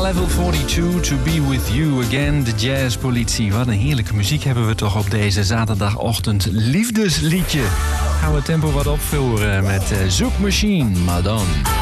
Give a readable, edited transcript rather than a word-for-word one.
Level 42, To Be With You Again, de Jazzpolitie. Wat een heerlijke muziek hebben we toch op deze zaterdagochtend. Liefdesliedje. Gaan we het tempo wat opvoeren met Zoekmachine, Madame.